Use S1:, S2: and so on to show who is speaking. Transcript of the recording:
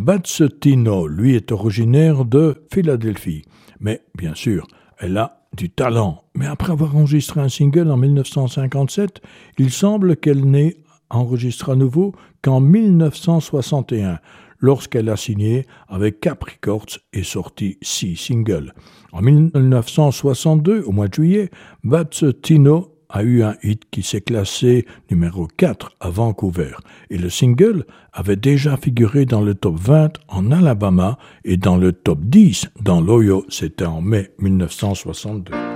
S1: Bazzotino, lui, est originaire de Philadelphie. Mais, bien sûr, elle a du talent. Mais après avoir enregistré un single en 1957, il semble qu'elle n'ait enregistré à nouveau qu'en 1961, lorsqu'elle a signé avec Cap Records et sorti 6 singles. En 1962, au mois de juillet, Bazzotino a eu un hit qui s'est classé numéro 4 à Vancouver. Et le single avait déjà figuré dans le top 20 en Alabama et dans le top 10 dans l'Ohio. C'était en mai 1962.